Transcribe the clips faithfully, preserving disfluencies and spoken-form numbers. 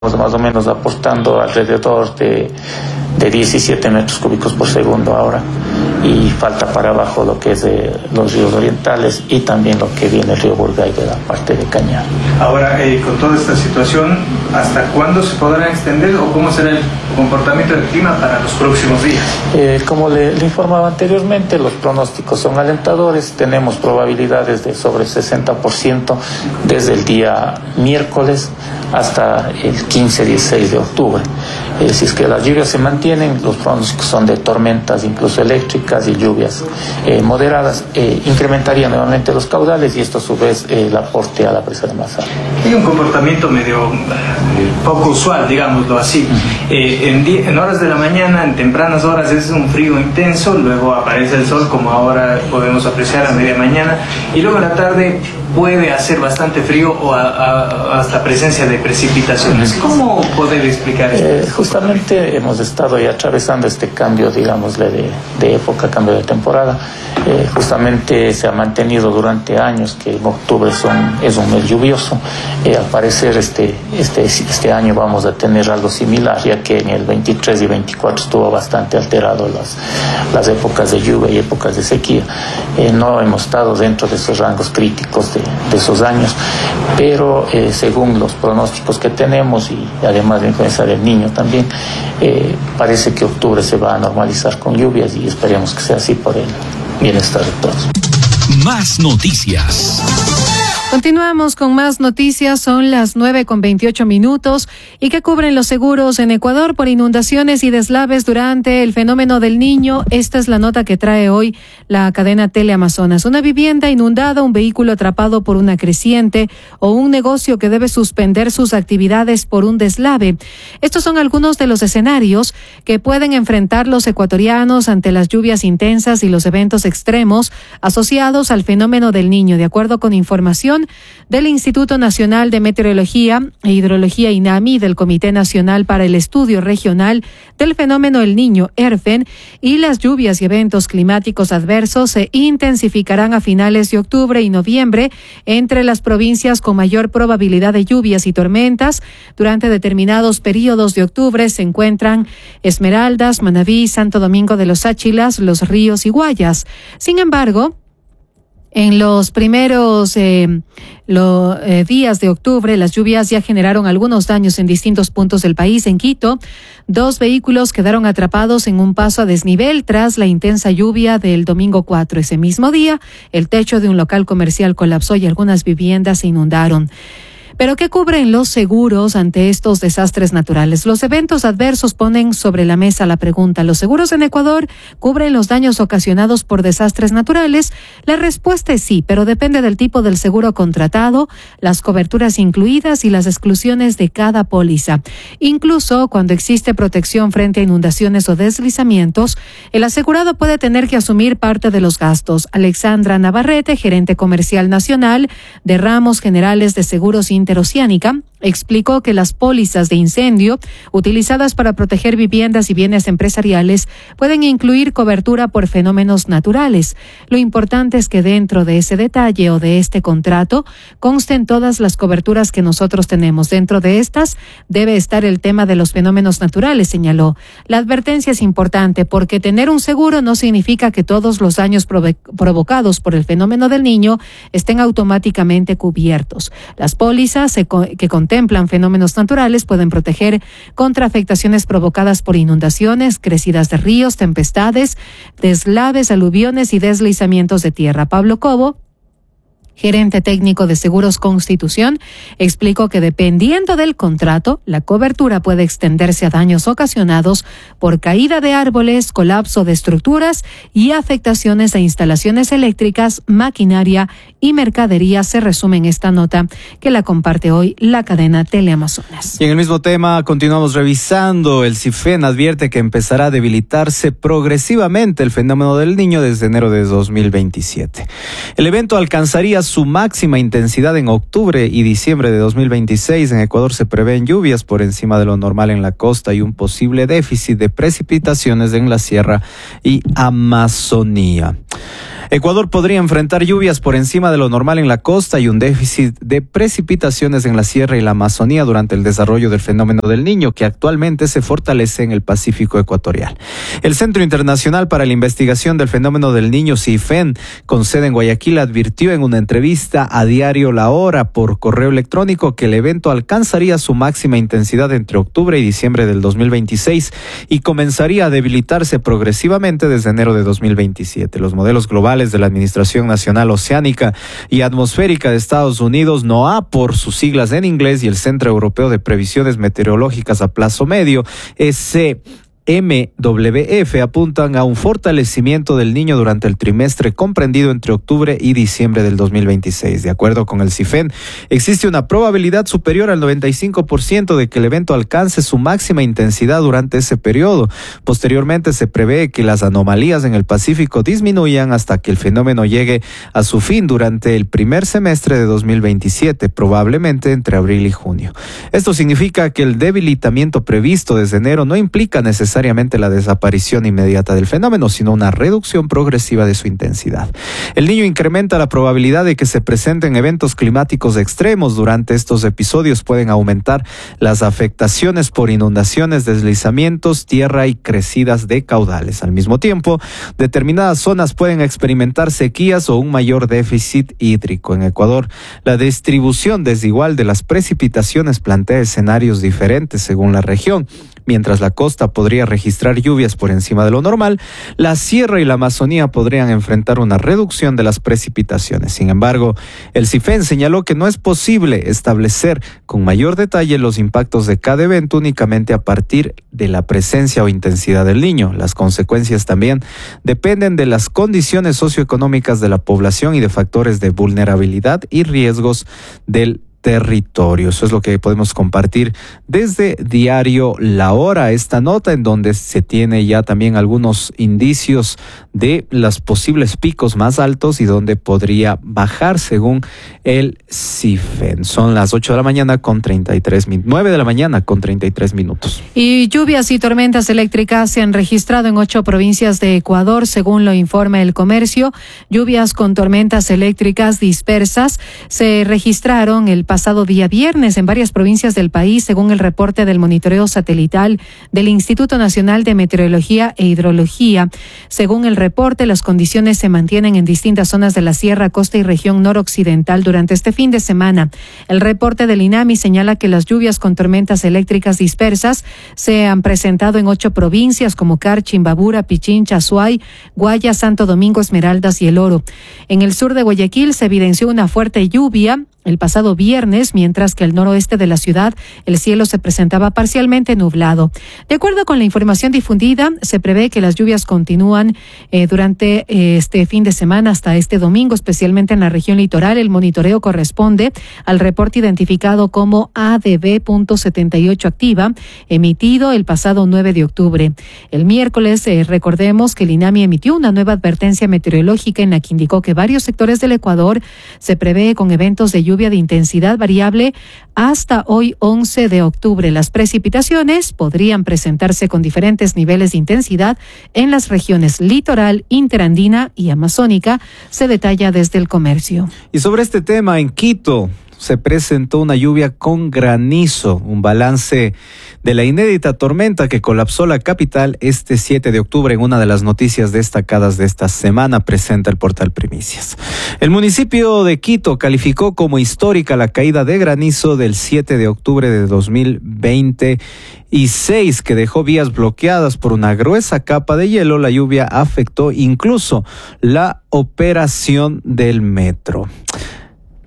más o menos aportando alrededor de, de diecisiete metros cúbicos por segundo ahora, y falta para abajo lo que es de los ríos orientales y también lo que viene el río Burgay de la parte de Cañar. Ahora, eh, con toda esta situación, ¿hasta cuándo se podrá extender o cómo será el comportamiento del clima para los próximos días? Eh, como le, le informaba anteriormente, los pronósticos son alentadores. Tenemos probabilidades de sobre sesenta por ciento desde el día miércoles hasta el quince a dieciséis de octubre. Eh, si es que las lluvias se mantienen, los pronósticos son de tormentas incluso eléctricas y lluvias eh, moderadas, eh, incrementaría nuevamente los caudales y esto a su vez eh, el aporte a la presa de Mazara. Hay un comportamiento medio poco usual, digámoslo así. Uh-huh. eh, en, en horas de la mañana, en tempranas horas, es un frío intenso, luego aparece el sol como ahora podemos apreciar a media mañana, y luego en la tarde puede hacer bastante frío o a, a, hasta presencia de precipitaciones. ¿Cómo poder explicar esto? Eh, justamente hemos estado ya atravesando este cambio, digámosle, de, de época, cambio de temporada. Eh, justamente se ha mantenido durante años que en octubre son, es un mes lluvioso. Eh, al parecer este, este, este año vamos a tener algo similar, ya que en el veintitrés y veinticuatro estuvo bastante alterado las, las épocas de lluvia y épocas de sequía. Eh, no hemos estado dentro de esos rangos críticos de, de esos años, pero eh, según los pronósticos que tenemos y además de influencia del niño también, eh, parece que octubre se va a normalizar con lluvias y esperemos que sea así por el bienestar de todos. Más noticias. Continuamos con más noticias, son las nueve con veintiocho minutos. ¿Y qué cubren los seguros en Ecuador por inundaciones y deslaves durante el fenómeno del Niño? Esta es la nota que trae hoy la cadena Teleamazonas. Una vivienda inundada, un vehículo atrapado por una creciente o un negocio que debe suspender sus actividades por un deslave. Estos son algunos de los escenarios que pueden enfrentar los ecuatorianos ante las lluvias intensas y los eventos extremos asociados al fenómeno del Niño, de acuerdo con información del Instituto Nacional de Meteorología e Hidrología INAMI, del Comité Nacional para el Estudio Regional del Fenómeno El Niño, ERFEN, y las lluvias y eventos climáticos adversos se intensificarán a finales de octubre y noviembre entre las provincias con mayor probabilidad de lluvias y tormentas. Durante determinados periodos de octubre se encuentran Esmeraldas, Manabí, Santo Domingo de los Áchilas, Los Ríos y Guayas. Sin embargo, en los primeros eh, lo, eh, días de octubre, las lluvias ya generaron algunos daños en distintos puntos del país. En Quito, dos vehículos quedaron atrapados en un paso a desnivel tras la intensa lluvia del domingo cuatro. Ese mismo día, el techo de un local comercial colapsó y algunas viviendas se inundaron. ¿Pero qué cubren los seguros ante estos desastres naturales? Los eventos adversos ponen sobre la mesa la pregunta: ¿los seguros en Ecuador cubren los daños ocasionados por desastres naturales? La respuesta es sí, pero depende del tipo del seguro contratado, las coberturas incluidas y las exclusiones de cada póliza. Incluso cuando existe protección frente a inundaciones o deslizamientos, el asegurado puede tener que asumir parte de los gastos. Alexandra Navarrete, gerente comercial nacional de Ramos Generales de Seguros Interoceánica, explicó que las pólizas de incendio utilizadas para proteger viviendas y bienes empresariales pueden incluir cobertura por fenómenos naturales. Lo importante es que dentro de ese detalle o de este contrato consten todas las coberturas que nosotros tenemos. Dentro de estas debe estar el tema de los fenómenos naturales, señaló. La advertencia es importante porque tener un seguro no significa que todos los daños provo- provocados por el fenómeno del Niño estén automáticamente cubiertos. Las pólizas se co- que contienen contemplan fenómenos naturales pueden proteger contra afectaciones provocadas por inundaciones, crecidas de ríos, tempestades, deslaves, aluviones y deslizamientos de tierra. Pablo Cobo, gerente técnico de Seguros Constitución, explicó que dependiendo del contrato, la cobertura puede extenderse a daños ocasionados por caída de árboles, colapso de estructuras y afectaciones a instalaciones eléctricas, maquinaria y mercadería. Se resume en esta nota que la comparte hoy la cadena Teleamazonas. Y en el mismo tema continuamos revisando. El CIFEN advierte que empezará a debilitarse progresivamente el fenómeno del Niño desde enero de dos mil veintisiete. El evento alcanzaría su su máxima intensidad en octubre y diciembre de dos mil veintiséis. En Ecuador se prevén lluvias por encima de lo normal en la costa y un posible déficit de precipitaciones en la sierra y Amazonía. Ecuador podría enfrentar lluvias por encima de lo normal en la costa y un déficit de precipitaciones en la sierra y la Amazonía durante el desarrollo del fenómeno del Niño, que actualmente se fortalece en el Pacífico ecuatorial. El Centro Internacional para la Investigación del Fenómeno del Niño, CIFEN, con sede en Guayaquil, advirtió en una entrevista a Diario La Hora por correo electrónico que el evento alcanzaría su máxima intensidad entre octubre y diciembre del dos mil veintiséis y comenzaría a debilitarse progresivamente desde enero de dos mil veintisiete. Los modelos globales de la Administración Nacional Oceánica y Atmosférica de Estados Unidos, NOAA por sus siglas en inglés, y el Centro Europeo de Previsiones Meteorológicas a Plazo Medio, S M W F, apuntan a un fortalecimiento del Niño durante el trimestre comprendido entre octubre y diciembre del dos mil veintiséis. De acuerdo con el CIFEN, existe una probabilidad superior al noventa y cinco por ciento de que el evento alcance su máxima intensidad durante ese periodo. Posteriormente se prevé que las anomalías en el Pacífico disminuyan hasta que el fenómeno llegue a su fin durante el primer semestre de dos mil veintisiete, probablemente entre abril y junio. Esto significa que el debilitamiento previsto desde enero no implica necesariamente necesariamente la desaparición inmediata del fenómeno, sino una reducción progresiva de su intensidad. El Niño incrementa la probabilidad de que se presenten eventos climáticos extremos. Durante estos episodios pueden aumentar las afectaciones por inundaciones, deslizamientos, tierra y crecidas de caudales. Al mismo tiempo, determinadas zonas pueden experimentar sequías o un mayor déficit hídrico. En Ecuador, la distribución desigual de las precipitaciones plantea escenarios diferentes según la región. Mientras la costa podría registrar lluvias por encima de lo normal, la sierra y la Amazonía podrían enfrentar una reducción de las precipitaciones. Sin embargo, el CIFEN señaló que no es posible establecer con mayor detalle los impactos de cada evento únicamente a partir de la presencia o intensidad del Niño. Las consecuencias también dependen de las condiciones socioeconómicas de la población y de factores de vulnerabilidad y riesgos del territorio. Eso es lo que podemos compartir desde Diario La Hora, esta nota en donde se tiene ya también algunos indicios de los posibles picos más altos y donde podría bajar según el CIFEN. Son las ocho de la mañana con treinta y tres minutos, nueve de la mañana con treinta y tres minutos. Y lluvias y tormentas eléctricas se han registrado en ocho provincias de Ecuador, según lo informa El Comercio. Lluvias con tormentas eléctricas dispersas se registraron el pasado día viernes en varias provincias del país, según el reporte del monitoreo satelital del Instituto Nacional de Meteorología e Hidrología. Según el reporte, las condiciones se mantienen en distintas zonas de la sierra, costa y región noroccidental durante este fin de semana. El reporte del INAMI señala que las lluvias con tormentas eléctricas dispersas se han presentado en ocho provincias como Carchi, Imbabura, Pichincha, Azuay, Guaya, Santo Domingo, Esmeraldas y El Oro. En el sur de Guayaquil se evidenció una fuerte lluvia el pasado viernes, mientras que al noroeste de la ciudad el cielo se presentaba parcialmente nublado. De acuerdo con la información difundida, se prevé que las lluvias continúan eh, durante eh, este fin de semana hasta este domingo, especialmente en la región litoral. El monitoreo corresponde al reporte identificado como A D B punto setenta y ocho activa, emitido el pasado nueve de octubre. El miércoles, eh, recordemos que el INAMI emitió una nueva advertencia meteorológica en la que indicó que varios sectores del Ecuador se prevé con eventos de lluvia lluvia de intensidad variable hasta hoy once de octubre. Las precipitaciones podrían presentarse con diferentes niveles de intensidad en las regiones litoral, interandina y amazónica, se detalla desde El Comercio. Y sobre este tema, en Quito se presentó una lluvia con granizo, un balance de la inédita tormenta que colapsó la capital este siete de octubre en una de las noticias destacadas de esta semana, presenta el portal Primicias. El municipio de Quito calificó como histórica la caída de granizo del siete de octubre de dos mil veintiséis, que dejó vías bloqueadas por una gruesa capa de hielo. La lluvia afectó incluso la operación del metro.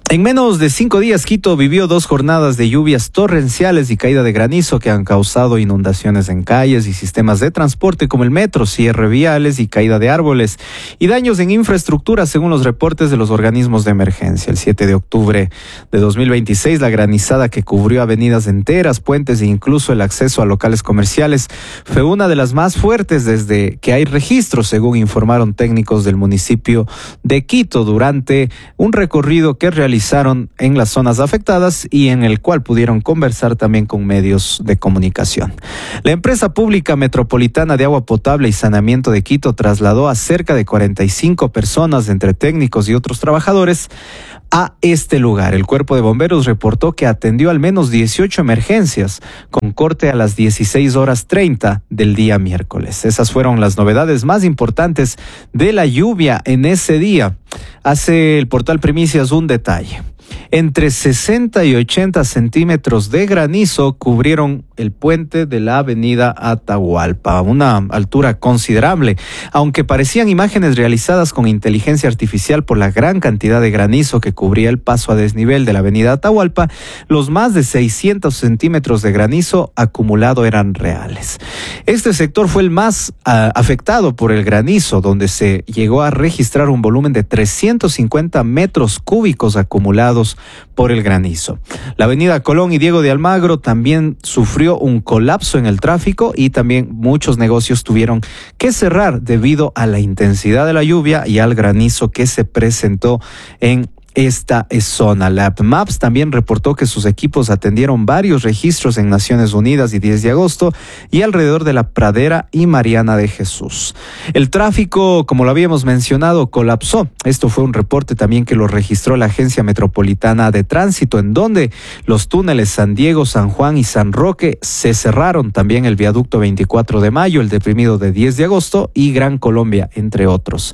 En menos de cinco días, Quito vivió dos jornadas de lluvias torrenciales y caída de granizo que han causado inundaciones en calles y sistemas de transporte como el metro, cierre viales y caída de árboles y daños en infraestructura según los reportes de los organismos de emergencia. El siete de octubre de dos mil veintiséis, la granizada que cubrió avenidas enteras, puentes e incluso el acceso a locales comerciales fue una de las más fuertes desde que hay registros, según informaron técnicos del municipio de Quito durante un recorrido que realizó en las zonas afectadas y en el cual pudieron conversar también con medios de comunicación. La empresa pública metropolitana de agua potable y saneamiento de Quito trasladó a cerca de cuarenta y cinco personas entre técnicos y otros trabajadores a este lugar. El cuerpo de bomberos reportó que atendió al menos dieciocho emergencias con corte a las dieciséis horas treinta del día miércoles. Esas fueron las novedades más importantes de la lluvia en ese día. Hace el portal Primicias un detalle. Entre sesenta y ochenta centímetros de granizo cubrieron el puente de la avenida Atahualpa, una altura considerable. Aunque parecían imágenes realizadas con inteligencia artificial por la gran cantidad de granizo que cubría el paso a desnivel de la avenida Atahualpa, los más de seiscientos centímetros de granizo acumulado eran reales. Este sector fue el más uh, afectado por el granizo, donde se llegó a registrar un volumen de trescientos cincuenta metros cúbicos acumulados por el granizo. La avenida Colón y Diego de Almagro también sufrió un colapso en el tráfico y también muchos negocios tuvieron que cerrar debido a la intensidad de la lluvia y al granizo que se presentó en esta zona. La Maps también reportó que sus equipos atendieron varios registros en Naciones Unidas y diez de agosto y alrededor de la Pradera y Mariana de Jesús. El tráfico, como lo habíamos mencionado, colapsó. Esto fue un reporte también que lo registró la Agencia Metropolitana de Tránsito, en donde los túneles San Diego, San Juan y San Roque se cerraron. También el viaducto veinticuatro de mayo, el deprimido de diez de agosto y Gran Colombia, entre otros.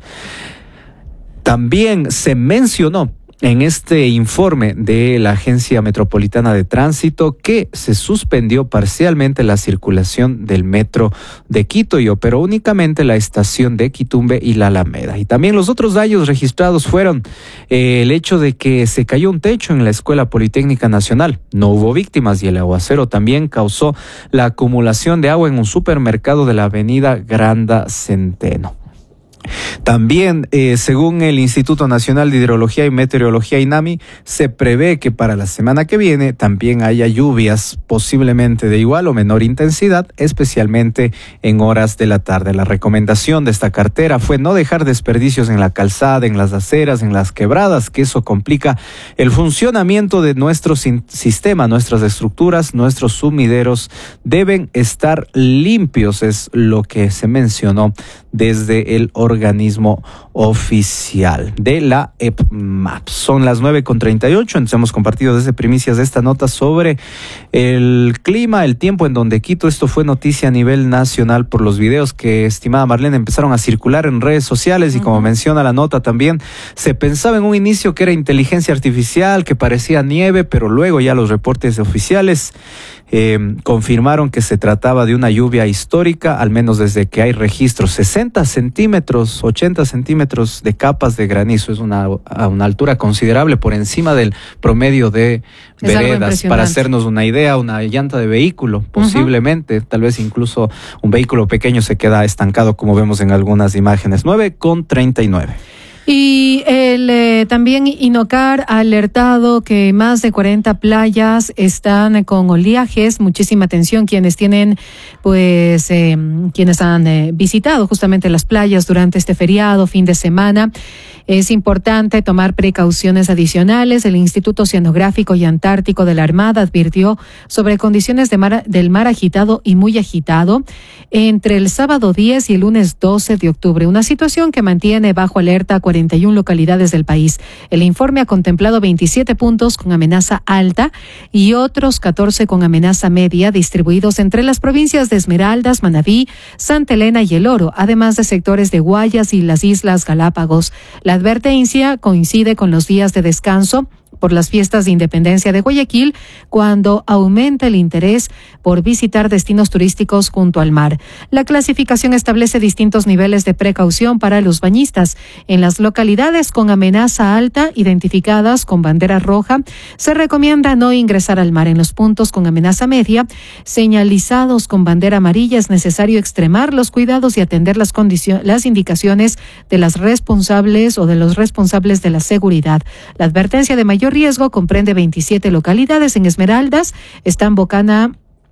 También se mencionó en este informe de la Agencia Metropolitana de Tránsito que se suspendió parcialmente la circulación del metro de Quito y operó únicamente la estación de Quitumbe y la Alameda. Y también los otros daños registrados fueron eh, el hecho de que se cayó un techo en la Escuela Politécnica Nacional. No hubo víctimas y el aguacero también causó la acumulación de agua en un supermercado de la avenida Granda Centeno. También, eh, según el Instituto Nacional de Hidrología y Meteorología, INAMI, se prevé que para la semana que viene también haya lluvias, posiblemente de igual o menor intensidad, especialmente en horas de la tarde. La recomendación de esta cartera fue no dejar desperdicios en la calzada, en las aceras, en las quebradas, que eso complica el funcionamiento de nuestro sistema, nuestras estructuras, nuestros sumideros deben estar limpios, es lo que se mencionó desde el organismo oficial de la E P M A P. Son las nueve con treinta y ocho, entonces hemos compartido desde primicias esta nota sobre el clima, el tiempo en donde Quito. Esto fue noticia a nivel nacional por los videos que, estimada Marlene, empezaron a circular en redes sociales y como menciona la nota también, se pensaba en un inicio que era inteligencia artificial, que parecía nieve, pero luego ya los reportes oficiales Eh, confirmaron que se trataba de una lluvia histórica, al menos desde que hay registros. sesenta centímetros, ochenta centímetros de capas de granizo, es una, a una altura considerable por encima del promedio de es veredas. Para hacernos una idea, una llanta de vehículo, posiblemente, uh-huh. tal vez incluso un vehículo pequeño se queda estancado, como vemos en algunas imágenes. nueve con treinta y nueve. Y el, eh, también Inocar ha alertado que más de cuarenta playas están con oleajes. Muchísima atención quienes tienen, pues, eh, quienes han eh, visitado justamente las playas durante este feriado, fin de semana. Es importante tomar precauciones adicionales. El Instituto Oceanográfico y Antártico de la Armada advirtió sobre condiciones de mar, del mar agitado y muy agitado entre el sábado diez y el lunes doce de octubre, una situación que mantiene bajo alerta cuarenta y una localidades del país. El informe ha contemplado veintisiete puntos con amenaza alta y otros catorce con amenaza media, distribuidos entre las provincias de Esmeraldas, Manabí, Santa Elena y El Oro, además de sectores de Guayas y las Islas Galápagos. La advertencia coincide con los días de descanso por las fiestas de independencia de Guayaquil, cuando aumenta el interés por visitar destinos turísticos junto al mar. La clasificación establece distintos niveles de precaución para los bañistas. En las localidades con amenaza alta, identificadas con bandera roja, se recomienda no ingresar al mar. En los puntos con amenaza media, señalizados con bandera amarilla, es necesario extremar los cuidados y atender las condiciones, las indicaciones de las responsables o de los responsables de la seguridad. La advertencia de mayor riesgo comprende veintisiete localidades. En Esmeraldas están Bocana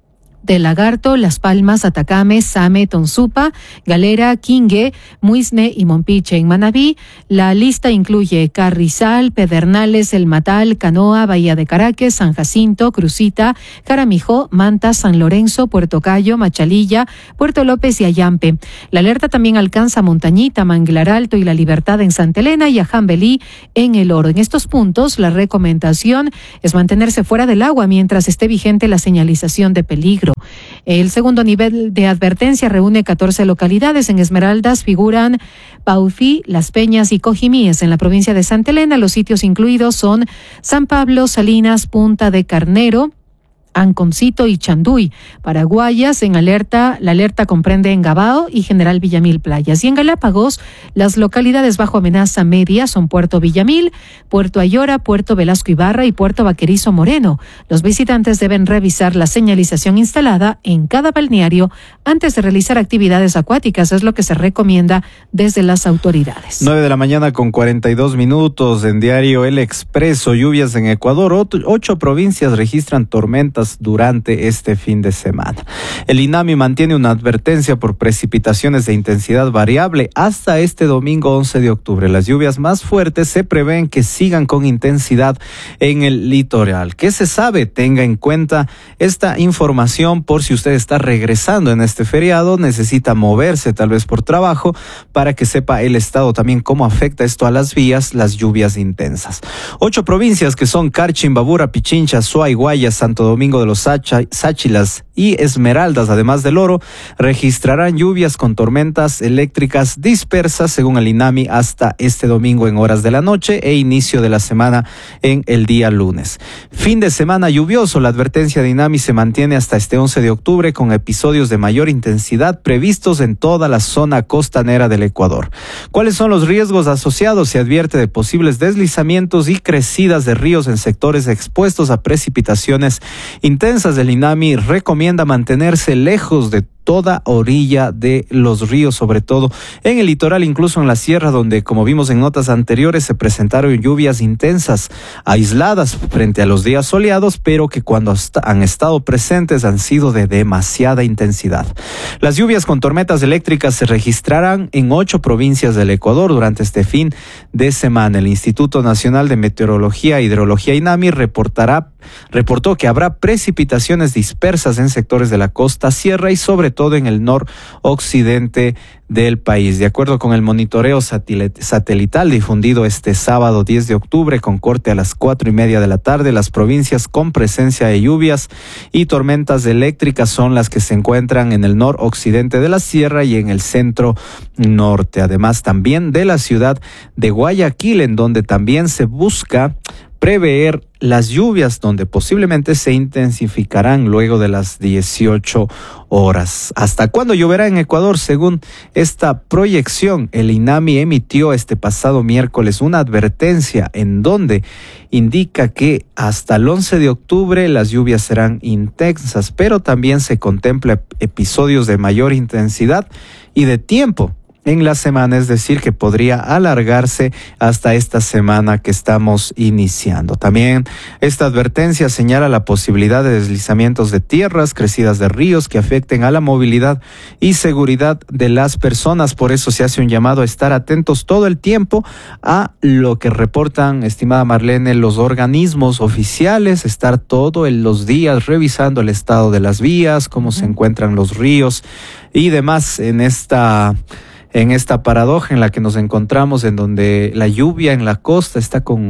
de Lagarto, Las Palmas, Atacame, Same, Tonsupa, Galera, Quingue, Muisne y Mompiche. En Manabí, la lista incluye Carrizal, Pedernales, El Matal, Canoa, Bahía de Caracas, San Jacinto, Crucita, Jaramijó, Manta, San Lorenzo, Puerto Cayo, Machalilla, Puerto López y Ayampe. La alerta también alcanza Montañita, Manglar Alto y La Libertad en Santa Elena y a Jambelí en El Oro. En estos puntos, la recomendación es mantenerse fuera del agua mientras esté vigente la señalización de peligro. El segundo nivel de advertencia reúne catorce localidades. En Esmeraldas figuran Paufí, Las Peñas y Cojimíes. En la provincia de Santa Elena, los sitios incluidos son San Pablo, Salinas, Punta de Carnero, Anconcito y Chanduy. Para Guayas, en alerta, la alerta comprende Engabao y General Villamil Playas. Y en Galápagos, las localidades bajo amenaza media son Puerto Villamil, Puerto Ayora, Puerto Velasco Ibarra y Puerto Vaquerizo Moreno. Los visitantes deben revisar la señalización instalada en cada balneario antes de realizar actividades acuáticas. Es lo que se recomienda desde las autoridades. nueve de la mañana con cuarenta y dos minutos en diario El Expreso. Lluvias en Ecuador. Ocho, ocho provincias registran tormentas durante este fin de semana. El INAMI mantiene una advertencia por precipitaciones de intensidad variable hasta este domingo once de octubre. Las lluvias más fuertes se prevén que sigan con intensidad en el litoral. ¿Qué se sabe? Tenga en cuenta esta información por si usted está regresando en este feriado, necesita moverse tal vez por trabajo, para que sepa el estado también cómo afecta esto a las vías, las lluvias intensas. Ocho provincias que son Carchi, Imbabura, Pichincha, Suay, Guayas, Santo Domingo de los Sacha, Sáchilas y Esmeraldas, además del Oro, registrarán lluvias con tormentas eléctricas dispersas según el INAMI hasta este domingo en horas de la noche e inicio de la semana en el día lunes. Fin de semana lluvioso. La advertencia de INAMI se mantiene hasta este once de octubre con episodios de mayor intensidad previstos en toda la zona costanera del Ecuador. ¿Cuáles son los riesgos asociados? Se advierte de posibles deslizamientos y crecidas de ríos en sectores expuestos a precipitaciones intensas. Del INAMI recomienda mantenerse lejos de toda orilla de los ríos, sobre todo en el litoral, incluso en la sierra, donde, como vimos en notas anteriores, se presentaron lluvias intensas, aisladas frente a los días soleados, pero que cuando han estado presentes han sido de demasiada intensidad. Las lluvias con tormentas eléctricas se registrarán en ocho provincias del Ecuador durante este fin de semana. El Instituto Nacional de Meteorología e Hidrología INAMI reportará, reportó que habrá precipitaciones dispersas en sectores de la costa, sierra y sobre todo en el noroccidente del país. De acuerdo con el monitoreo satelital difundido este sábado diez de octubre con corte a las cuatro y media de la tarde, las provincias con presencia de lluvias y tormentas eléctricas son las que se encuentran en el noroccidente de la sierra y en el centro norte, además también de la ciudad de Guayaquil, en donde también se busca prever las lluvias, donde posiblemente se intensificarán luego de las dieciocho horas. ¿Hasta cuándo lloverá en Ecuador? Según esta proyección, el INAMI emitió este pasado miércoles una advertencia en donde indica que hasta el once de octubre las lluvias serán intensas, pero también se contempla episodios de mayor intensidad y de tiempo en la semana, es decir, que podría alargarse hasta esta semana que estamos iniciando. También esta advertencia señala la posibilidad de deslizamientos de tierras, crecidas de ríos que afecten a la movilidad y seguridad de las personas. Por eso se hace un llamado a estar atentos todo el tiempo a lo que reportan, estimada Marlene, los organismos oficiales, estar todos los días revisando el estado de las vías, cómo se encuentran los ríos y demás en esta... en esta paradoja en la que nos encontramos, en donde la lluvia en la costa está con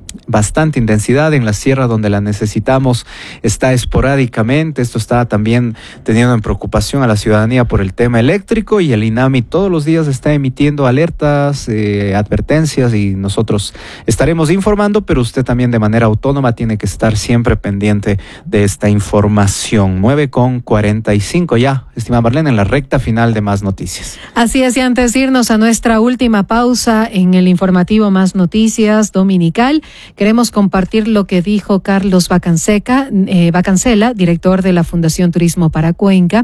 bastante intensidad. En la sierra, donde la necesitamos, está esporádicamente. Esto está también teniendo en preocupación a la ciudadanía por el tema eléctrico, y el INAMI todos los días está emitiendo alertas, eh, advertencias, y nosotros estaremos informando, pero usted también de manera autónoma tiene que estar siempre pendiente de esta información. nueve con cuarenta y cinco ya, estimada Marlene, en la recta final de Más Noticias. Así es, y antes de irnos a nuestra última pausa en el informativo Más Noticias dominical, queremos compartir lo que dijo Carlos Vacanseca, eh, Vacancela, director de la Fundación Turismo para Cuenca,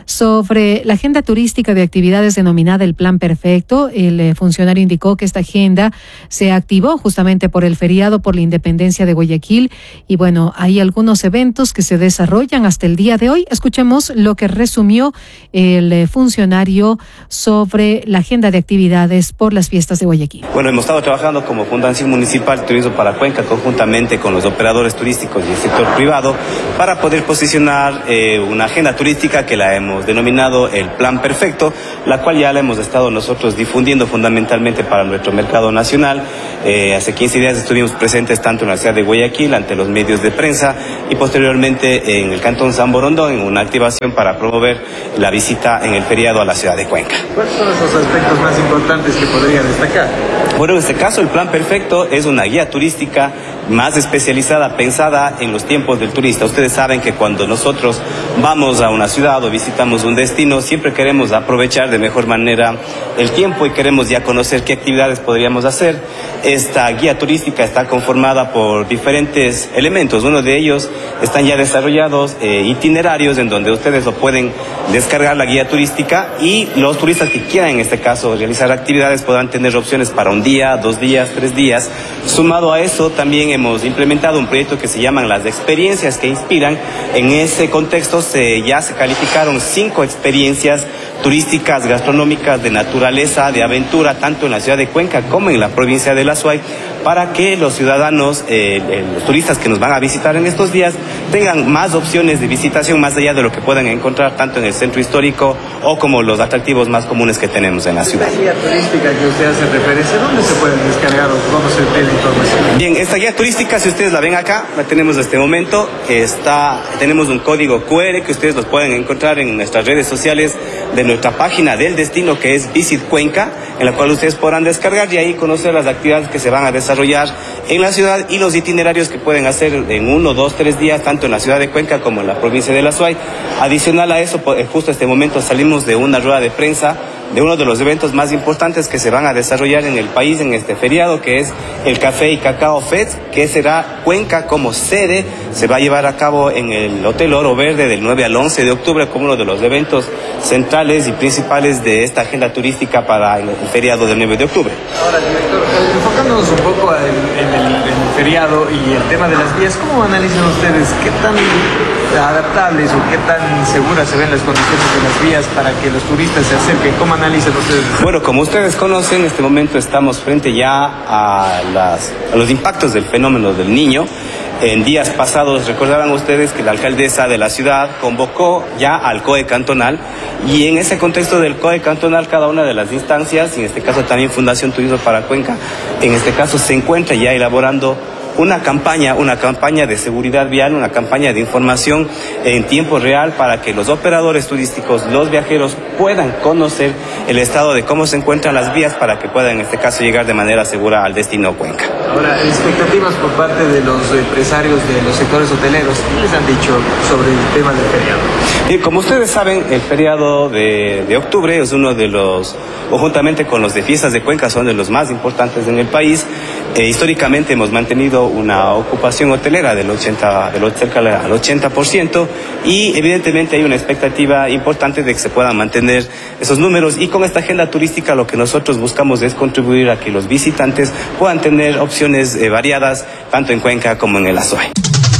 sobre la agenda turística de actividades denominada el Plan Perfecto. El eh, funcionario indicó que esta agenda se activó justamente por el feriado por la independencia de Guayaquil, y bueno, hay algunos eventos que se desarrollan hasta el día de hoy. Escuchemos lo que resumió el eh, funcionario sobre la agenda de actividades por las fiestas de Guayaquil. Bueno, hemos estado trabajando como Fundación Municipal Turismo para Cuenca conjuntamente con los operadores turísticos y el sector privado para poder posicionar eh, una agenda turística que la hemos denominado el Plan Perfecto, la cual ya la hemos estado nosotros difundiendo fundamentalmente para nuestro mercado nacional. Eh, hace quince días estuvimos presentes tanto en la ciudad de Guayaquil ante los medios de prensa y posteriormente en el Cantón San Borondón en una activación para promover la visita en el feriado a la ciudad de Cuenca. ¿Cuáles son esos aspectos más importantes que podría destacar? Bueno, en este caso el Plan Perfecto es una guía turística más especializada, pensada en los tiempos del turista. Ustedes saben que cuando nosotros vamos a una ciudad o visitamos un destino, siempre queremos aprovechar de mejor manera el tiempo y queremos ya conocer qué actividades podríamos hacer. Esta guía turística está conformada por diferentes elementos. Uno de ellos están ya desarrollados eh, itinerarios en donde ustedes lo pueden descargar la guía turística, y los turistas que quieran en este caso realizar actividades podrán tener opciones para un día, dos días, tres días. Sumado a eso, también hemos implementado un proyecto que se llaman las experiencias que inspiran. En ese contexto se, ya se calificaron cinco experiencias turísticas, gastronómicas, de naturaleza, de aventura, tanto en la ciudad de Cuenca como en la provincia de La Suay, para que los ciudadanos, eh, los turistas que nos van a visitar en estos días, tengan más opciones de visitación más allá de lo que puedan encontrar tanto en el centro histórico o como los atractivos más comunes que tenemos en la ciudad. ¿Esta guía turística que usted hace referencia, dónde se pueden descargar o cómo se obtiene la información? Bien, esta guía turística, si ustedes la ven acá, la tenemos en este momento, está, tenemos un código cu erre que ustedes los pueden encontrar en nuestras redes sociales de nuestra página del destino, que es Visit Cuenca, en la cual ustedes podrán descargar y ahí conocer las actividades que se van a desarrollar en la ciudad y los itinerarios que pueden hacer en uno, dos, tres días, tanto en la ciudad de Cuenca como en la provincia de La Suay. Adicional a eso, justo en este momento salimos de una rueda de prensa de uno de los eventos más importantes que se van a desarrollar en el país en este feriado, que es el Café y Cacao Fest, que será Cuenca como sede. Se va a llevar a cabo en el Hotel Oro Verde del nueve al once de octubre como uno de los eventos centrales y principales de esta agenda turística para el feriado del nueve de octubre. Ahora, director, enfocándonos un poco en el, en el feriado y el tema de las vías, ¿cómo analizan ustedes qué tan adaptables o qué tan seguras se ven las condiciones de las vías para que los turistas se acerquen? ¿Cómo analizan ustedes? Bueno, como ustedes conocen, en este momento estamos frente ya a, las, a los impactos del fenómeno del Niño. En días pasados recordarán ustedes que la alcaldesa de la ciudad convocó ya al C O E cantonal, y en ese contexto del C O E cantonal cada una de las instancias, en este caso también Fundación Turismo para Cuenca, en este caso se encuentra ya elaborando una campaña, una campaña de seguridad vial, una campaña de información en tiempo real para que los operadores turísticos, los viajeros puedan conocer el estado de cómo se encuentran las vías para que puedan en este caso llegar de manera segura al destino Cuenca. Ahora, expectativas por parte de los empresarios de los sectores hoteleros, ¿qué les han dicho sobre el tema del feriado? Y como ustedes saben, el feriado de, de octubre es uno de los, o juntamente con los de fiestas de Cuenca, son de los más importantes en el país. Eh, históricamente hemos mantenido una ocupación hotelera del ochenta, del cerca al ochenta por ciento, y evidentemente hay una expectativa importante de que se puedan mantener esos números, y con esta agenda turística lo que nosotros buscamos es contribuir a que los visitantes puedan tener opciones eh, variadas tanto en Cuenca como en el Azuay.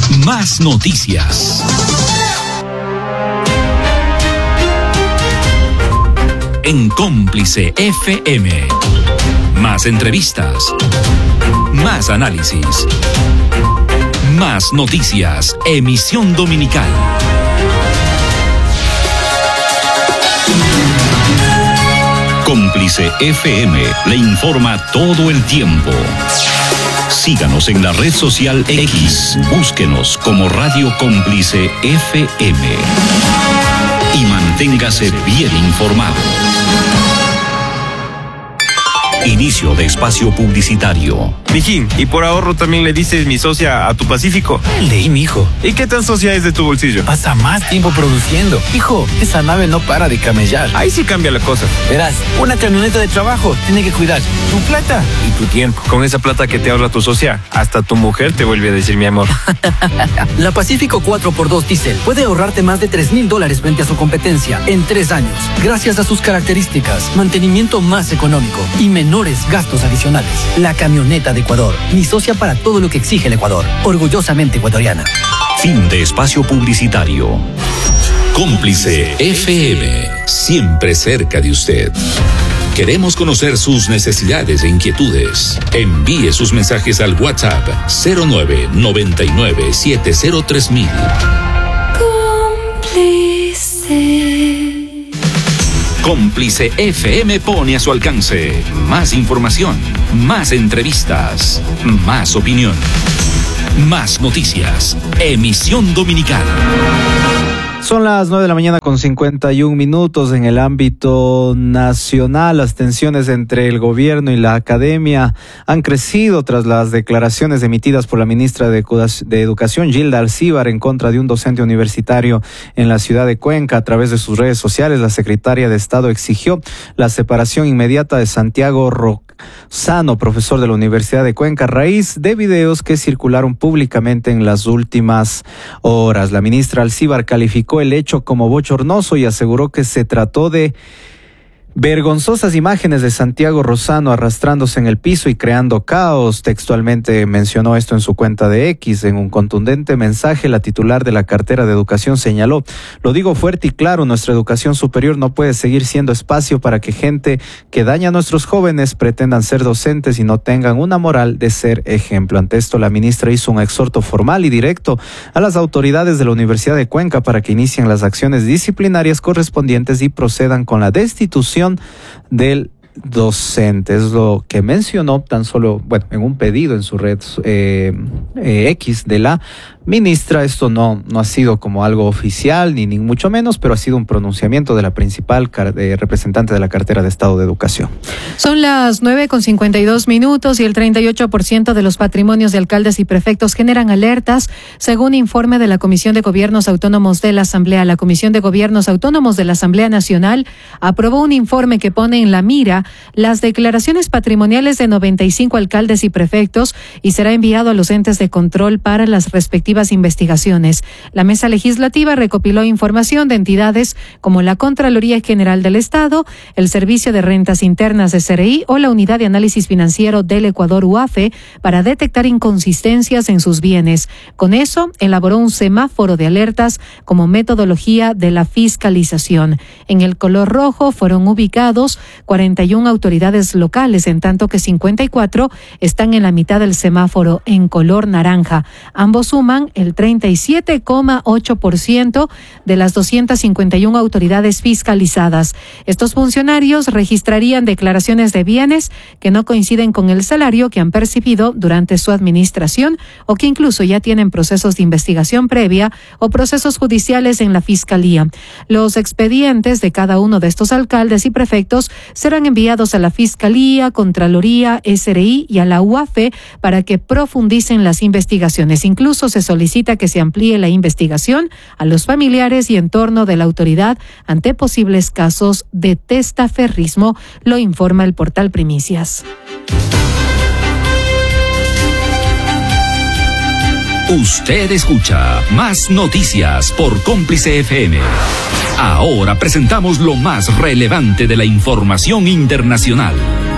Más noticias. En Cómplice F M. Más entrevistas. Más análisis. Más noticias. Emisión dominical. Cómplice F M le informa todo el tiempo. Síganos en la red social X. Búsquenos como Radio Cómplice F M. Y manténgase bien informado. Inicio de espacio publicitario. Mijín, y por ahorro también le dices mi socia a tu Pacífico. Leí, mijo. ¿Y qué tan socia es de tu bolsillo? Pasa más tiempo produciendo. Hijo, esa nave no para de camellar. Ahí sí cambia la cosa. Verás, una camioneta de trabajo tiene que cuidar tu plata y tu tiempo. Con esa plata que te ahorra tu socia, hasta tu mujer te vuelve a decir mi amor. La Pacífico cuatro por dos Diesel puede ahorrarte más de tres mil dólares frente a su competencia en tres años, gracias a sus características, mantenimiento más económico y menores gastos adicionales. La camioneta de Ecuador, mi socia para todo lo que exige el Ecuador. Orgullosamente ecuatoriana. Fin de espacio publicitario. Cómplice F M, siempre cerca de usted. Queremos conocer sus necesidades e inquietudes. Envíe sus mensajes al WhatsApp cero nueve noventa y nueve setenta tres mil. Cómplice. Cómplice F M pone a su alcance más información, más entrevistas, más opinión, más noticias. Emisión dominical. Son las nueve de la mañana con cincuenta y un minutos. En el ámbito nacional, las tensiones entre el gobierno y la academia han crecido tras las declaraciones emitidas por la ministra de Educación, Gilda Alcíbar, en contra de un docente universitario en la ciudad de Cuenca. A través de sus redes sociales, la secretaria de Estado exigió la separación inmediata de Santiago Rosano, profesor de la Universidad de Cuenca, a raíz de videos que circularon públicamente en las últimas horas. La ministra Alcíbar calificó el hecho como bochornoso y aseguró que se trató de vergonzosas imágenes de Santiago Rosano arrastrándose en el piso y creando caos. Textualmente mencionó esto en su cuenta de X. En un contundente mensaje, la titular de la cartera de Educación señaló: lo digo fuerte y claro, nuestra educación superior no puede seguir siendo espacio para que gente que daña a nuestros jóvenes pretendan ser docentes y no tengan una moral de ser ejemplo. Ante esto, la ministra hizo un exhorto formal y directo a las autoridades de la Universidad de Cuenca para que inicien las acciones disciplinarias correspondientes y procedan con la destitución del docente. Es lo que mencionó tan solo, bueno, en un pedido en su red eh, eh, X de la ministra. Esto no, no ha sido como algo oficial, ni, ni mucho menos, pero ha sido un pronunciamiento de la principal car- de representante de la cartera de Estado de Educación. Son las nueve con cincuenta y dos minutos y el treinta y ocho por ciento de los patrimonios de alcaldes y prefectos generan alertas, según informe de la Comisión de Gobiernos Autónomos de la Asamblea. La Comisión de Gobiernos Autónomos de la Asamblea Nacional aprobó un informe que pone en la mira las declaraciones patrimoniales de noventa y cinco alcaldes y prefectos y será enviado a los entes de control para las respectivas investigaciones. La mesa legislativa recopiló información de entidades como la Contraloría General del Estado, el Servicio de Rentas Internas de C R I o la Unidad de Análisis Financiero del Ecuador, U A F E, para detectar inconsistencias en sus bienes. Con eso, elaboró un semáforo de alertas como metodología de la fiscalización. En el color rojo fueron ubicados cuarenta y una autoridades locales, en tanto que cincuenta y cuatro están en la mitad del semáforo en color naranja. Ambos suman el treinta y siete coma ocho por ciento de las doscientas cincuenta y una autoridades fiscalizadas. Estos funcionarios registrarían declaraciones de bienes que no coinciden con el salario que han percibido durante su administración o que incluso ya tienen procesos de investigación previa o procesos judiciales en la Fiscalía. Los expedientes de cada uno de estos alcaldes y prefectos serán enviados a la Fiscalía, Contraloría, S R I y a la U A F E para que profundicen las investigaciones. Incluso se solicita que se amplíe la investigación a los familiares y entorno de la autoridad ante posibles casos de testaferrismo, lo informa el portal Primicias. Usted escucha Más Noticias por Cómplice F M. Ahora presentamos lo más relevante de la información internacional.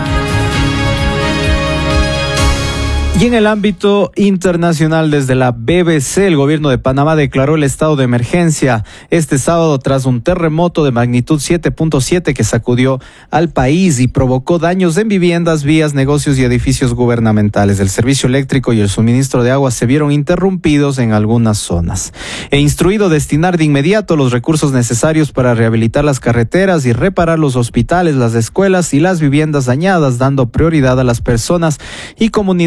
Y en el ámbito internacional, desde la B B C, el gobierno de Panamá declaró el estado de emergencia este sábado tras un terremoto de magnitud siete punto siete que sacudió al país y provocó daños en viviendas, vías, negocios y edificios gubernamentales. El servicio eléctrico y el suministro de agua se vieron interrumpidos en algunas zonas. He instruido destinar de inmediato los recursos necesarios para rehabilitar las carreteras y reparar los hospitales, las escuelas y las viviendas dañadas, dando prioridad a las personas y comunidades básicas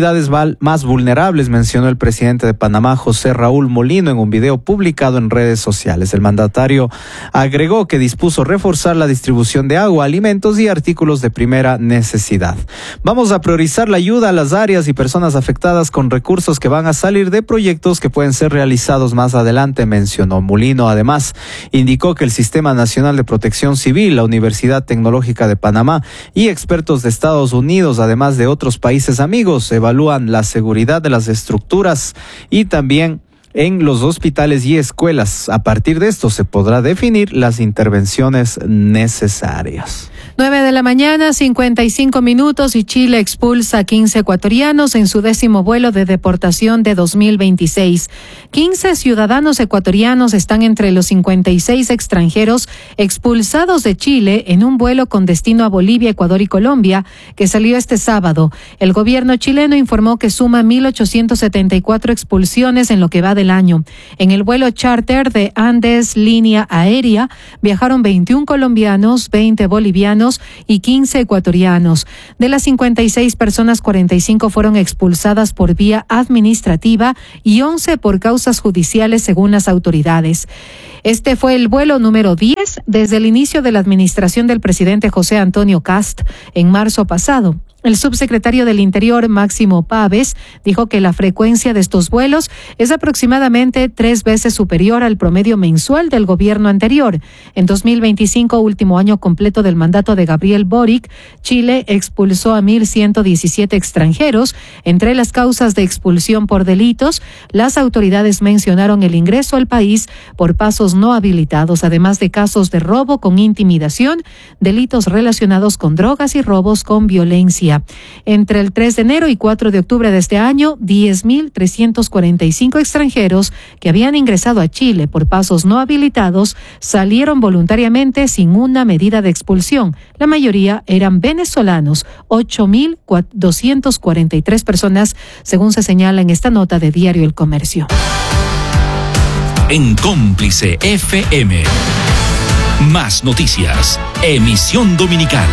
mal, más vulnerables, mencionó el presidente de Panamá, José Raúl Molino, en un video publicado en redes sociales. El mandatario agregó que dispuso reforzar la distribución de agua, alimentos y artículos de primera necesidad. Vamos a priorizar la ayuda a las áreas y personas afectadas con recursos que van a salir de proyectos que pueden ser realizados más adelante, mencionó Molino. Además, indicó que el Sistema Nacional de Protección Civil, la Universidad Tecnológica de Panamá y expertos de Estados Unidos, además de otros países amigos, evalúan la seguridad de las estructuras y también en los hospitales y escuelas. A partir de esto se podrá definir las intervenciones necesarias. nueve de la mañana, cincuenta y cinco minutos, y Chile expulsa a quince ecuatorianos en su décimo vuelo de deportación de dos mil veintiséis. quince ciudadanos ecuatorianos están entre los cincuenta y seis extranjeros expulsados de Chile en un vuelo con destino a Bolivia, Ecuador y Colombia que salió este sábado. El gobierno chileno informó que suma mil ochocientos setenta y cuatro expulsiones en lo que va del año. En el vuelo charter de Andes Línea Aérea viajaron veintiún colombianos, veinte bolivianos y quince ecuatorianos. De las cincuenta y seis personas, cuarenta y cinco fueron expulsadas por vía administrativa y once por causas judiciales, según las autoridades. Este fue el vuelo número diez desde el inicio de la administración del presidente José Antonio Kast en marzo pasado. El subsecretario del Interior, Máximo Pávez, dijo que la frecuencia de estos vuelos es aproximadamente tres veces superior al promedio mensual del gobierno anterior. En dos mil veinticinco, último año completo del mandato de Gabriel Boric, Chile expulsó a mil ciento diecisiete extranjeros. Entre las causas de expulsión por delitos, las autoridades mencionaron el ingreso al país por pasos no habilitados, además de casos de robo con intimidación, delitos relacionados con drogas y robos con violencia. Entre el tres de enero y cuatro de octubre de este año, diez mil trescientos cuarenta y cinco extranjeros que habían ingresado a Chile por pasos no habilitados salieron voluntariamente sin una medida de expulsión. La mayoría eran venezolanos, ocho mil doscientas cuarenta y tres personas, según se señala en esta nota de Diario El Comercio. En Cómplice F M. Más noticias. Emisión dominical.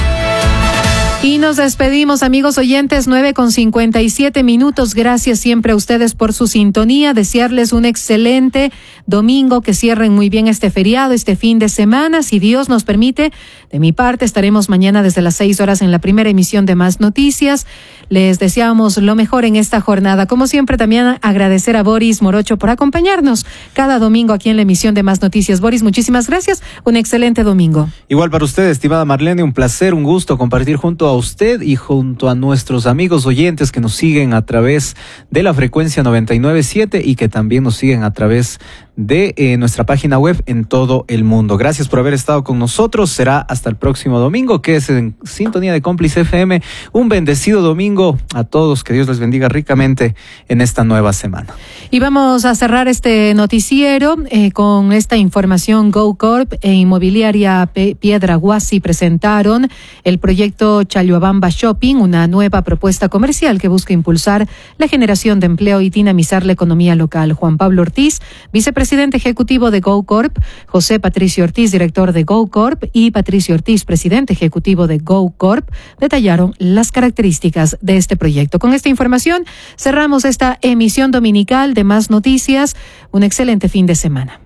Y nos despedimos, amigos oyentes, nueve con cincuenta y siete minutos. Gracias siempre a ustedes por su sintonía. Desearles un excelente domingo, que cierren muy bien este feriado, este fin de semana. Si Dios nos permite, de mi parte estaremos mañana desde las seis horas en la primera emisión de Más Noticias. Les deseamos lo mejor en esta jornada. Como siempre, también agradecer a Boris Morocho por acompañarnos cada domingo aquí en la emisión de Más Noticias. Boris, muchísimas gracias. Un excelente domingo. Igual para usted, estimada Marlene, un placer, un gusto compartir junto a usted y junto a nuestros amigos oyentes que nos siguen a través de la frecuencia noventa y nueve punto siete y que también nos siguen a través de eh, nuestra página web en todo el mundo. Gracias por haber estado con nosotros. Será hasta el próximo domingo, que es en sintonía de Cómplice F M. Un bendecido domingo a todos. Que Dios les bendiga ricamente en esta nueva semana. Y vamos a cerrar este noticiero eh, con esta información. GoCorp e Inmobiliaria P- Piedra Guasi presentaron el proyecto Chalhuabamba Shopping, una nueva propuesta comercial que busca impulsar la generación de empleo y dinamizar la economía local. Juan Pablo Ortiz, vicepresidente ejecutivo de GoCorp, José Patricio Ortiz, director de GoCorp, y Patricio Ortiz, presidente ejecutivo de GoCorp, detallaron las características de este proyecto. Con esta información cerramos esta emisión dominical de Más Noticias. Un excelente fin de semana.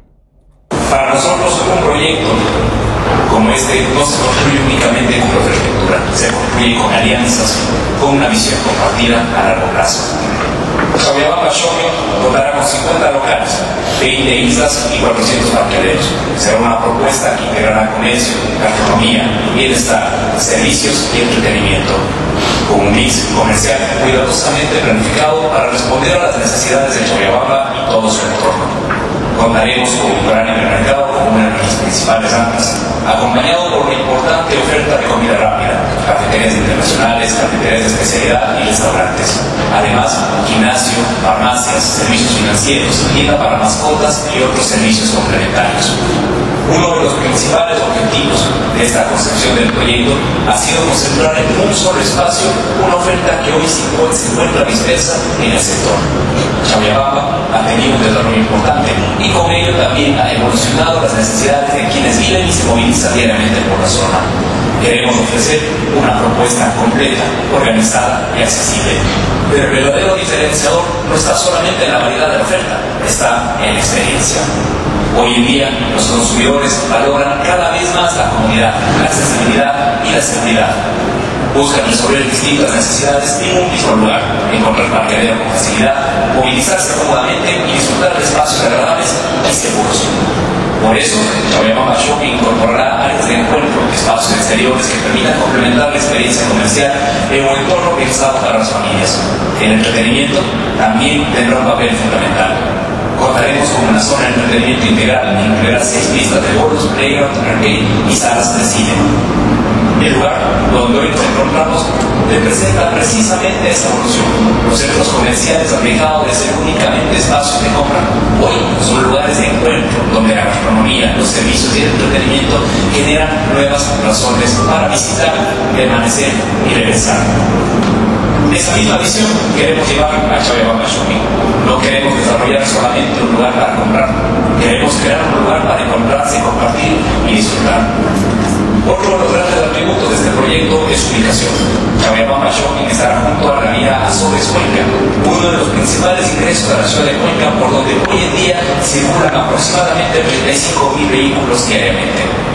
Para nosotros un proyecto como este no se construye únicamente con infraestructura, se construye con alianzas, con una visión compartida a largo plazo. Chalhuabamba Shopping contará con cincuenta locales, veinte islas y cuatrocientos parqueaderos. Será una propuesta que integrará comercio, gastronomía, bienestar, servicios y entretenimiento, con un mix comercial cuidadosamente planificado para responder a las necesidades de Chalhuabamba y todo su entorno. Contaremos con un gran mercado como una de nuestras principales ramas, acompañado por una importante oferta de comida rápida, cafeterías internacionales, cafeterías de especialidad y restaurantes. Además, gimnasio, farmacias, servicios financieros, tienda para mascotas y otros servicios complementarios. Uno de los principales objetivos de esta concepción del proyecto ha sido concentrar en un solo espacio una oferta que hoy se encuentra dispersa en el sector. Chalhuabamba ha tenido un desarrollo importante y con ello también ha evolucionado las necesidades de quienes viven y se movilizan diariamente por la zona. Queremos ofrecer una propuesta completa, organizada y accesible. Pero el verdadero diferenciador no está solamente en la variedad de la oferta, está en la experiencia. Hoy en día los consumidores valoran cada vez más la comodidad, la accesibilidad y la seguridad. Buscan resolver distintas necesidades en un mismo lugar, encontrar parqueadero con facilidad, movilizarse cómodamente y disfrutar de espacios agradables y seguros. Por eso, Chabeyabamba Shopping incorporará áreas de encuentro, espacios exteriores que permitan complementar la experiencia comercial en un entorno pensado para las familias. El entretenimiento también tendrá un papel fundamental. Contaremos con una zona de entretenimiento integral que incluirá seis pistas de bolos, playground, arcade y salas de cine. El lugar donde hoy nos encontramos representa precisamente esta evolución. Los centros comerciales han dejado de ser únicamente espacios de compra. Hoy son lugares de encuentro donde la gastronomía, los servicios y el entretenimiento generan nuevas razones para visitar, permanecer y regresar. Esa misma visión queremos llevar a Chabeyabamba Shopping. No queremos desarrollar solamente un lugar para comprar, queremos crear un lugar para encontrarse, compartir y disfrutar. Otro de los grandes atributos de este proyecto es su ubicación. Chabeyabamba Shopping estará junto a la avenida Azores Cuenca, uno de los principales ingresos de la ciudad de Cuenca, por donde hoy en día circulan aproximadamente treinta y cinco mil vehículos diariamente.